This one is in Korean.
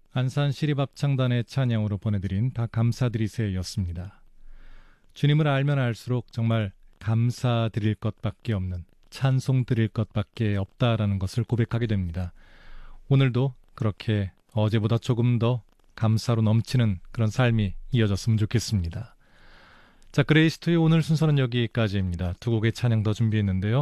안산 시립합창단의 찬양으로 보내드린 다 감사드리세요였습니다. 주님을 알면 알수록 정말 감사드릴 것밖에 없는, 찬송 드릴 것밖에 없다라는 것을 고백하게 됩니다. 오늘도 그렇게 어제보다 조금 더 감사로 넘치는 그런 삶이 이어졌으면 좋겠습니다. 자, 그레이스토의 오늘 순서는 여기까지입니다. 두 곡의 찬양 더 준비했는데요.